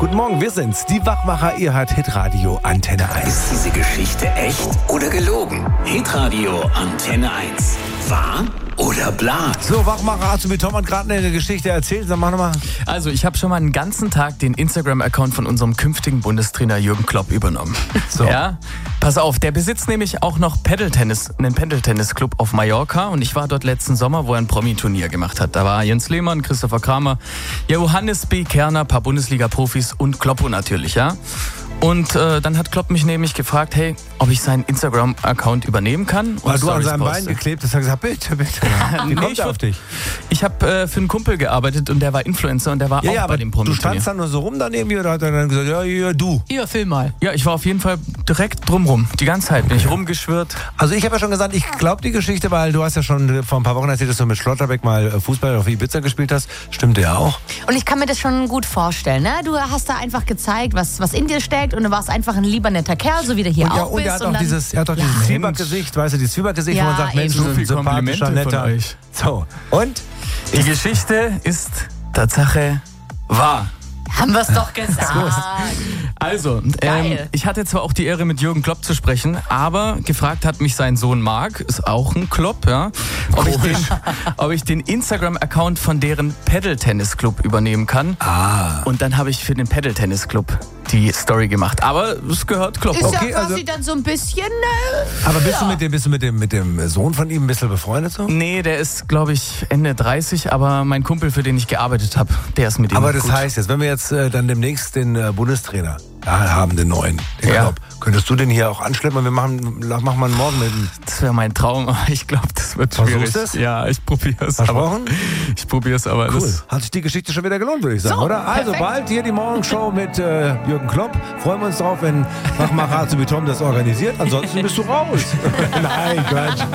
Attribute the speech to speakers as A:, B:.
A: Guten Morgen, wir sind's, die Wachmacher, ihr hört Hitradio Antenne 1.
B: Ist diese Geschichte echt oder gelogen? Hitradio Antenne 1. Wahr oder bla?
A: So, Wachmacher, hast du mit Tom gerade eine Geschichte erzählt? Sag mal nochmal.
C: Also, ich habe schon mal einen ganzen Tag den Instagram-Account von unserem künftigen Bundestrainer Jürgen Klopp übernommen.
A: So.
C: Ja, pass auf, der besitzt nämlich auch noch einen Paddle-Tennis-Club auf Mallorca und ich war dort letzten Sommer, wo er ein Promi-Turnier gemacht hat. Da war Jens Lehmann, Christopher Kramer, Johannes B. Kerner, ein paar Bundesliga-Profis und Kloppo natürlich, ja. Und dann hat Klopp mich nämlich gefragt, hey, ob ich seinen Instagram-Account übernehmen kann.
A: Weil du an
C: Stories
A: seinem Bein
C: poste.
A: geklebt hast, hast du gesagt, bitte. Wie kommt er auf dich?
C: Ich habe für einen Kumpel gearbeitet und der war Influencer und der war auch bei dem
A: du
C: Promi-Turnier.
A: standst dann nur so rum daneben oder hat er dann gesagt, ja, du?
C: Hier, film mal. Ja, ich war auf jeden Fall direkt drumrum. Die ganze Zeit bin ich rumgeschwirrt.
A: Also ich habe ja schon gesagt, ich glaube die Geschichte, weil du hast ja schon vor ein paar Wochen erzählt, dass du mit Schlotterbeck mal Fußball auf Ibiza gespielt hast. Stimmte ja auch.
D: Und ich kann mir das schon gut vorstellen, ne? Du hast da einfach gezeigt, was in dir steckt und du warst einfach ein lieber netter Kerl, so wie du hier
A: Und, ja,
D: auch
A: und
D: bist.
A: er hat auch dieses Zwiebackgesicht, weißt du, dieses Zwiebackgesicht,
D: Ja,
A: wo man sagt, Mensch,
D: eben.
A: so viel sympathischer,
C: Komplimente
A: netter.
C: von euch.
A: So, und?
C: Die Geschichte ist Tatsache wahr.
D: Haben wir es doch gesagt.
C: Also,
D: Geil.
C: ich hatte zwar auch die Ehre, mit Jürgen Klopp zu sprechen, aber gefragt hat mich sein Sohn Marc, ist auch ein Klopp, ja, ob ich den Instagram-Account von deren Paddle-Tennis-Club übernehmen kann. Und dann habe ich für den Paddle-Tennis-Club die Story gemacht. Aber es gehört Klopp.
D: Ist
C: Okay.
D: ja quasi dann so ein bisschen...
A: Aber bist du mit dem Sohn von ihm ein bisschen befreundet so?
C: Nee, der ist, glaube ich, Ende 30, aber mein Kumpel, für den ich gearbeitet habe, der ist mit ihm
A: Aber das
C: gut.
A: heißt jetzt, wenn wir jetzt dann demnächst den Bundestrainer haben, den neuen, den
C: Ja.
A: Klopp, könntest du den hier auch anschleppen und wir machen mal morgen mit ihm.
C: Das wäre mein Traum, aber ich glaube, das wird schwierig.
A: Versuchst du's?
C: Ja, ich probiere es.
A: Versprochen?
C: Ich probiere es, aber
A: Cool.
C: das...
A: Hat sich die Geschichte schon wieder gelohnt, würde ich sagen,
D: So,
A: oder? Also
D: perfekt.
A: bald hier die Morgenshow mit Jürgen Klopp. Freuen wir uns drauf, wenn Wachmacher Tom das organisiert. Ansonsten bist du raus. Nein, Quatsch.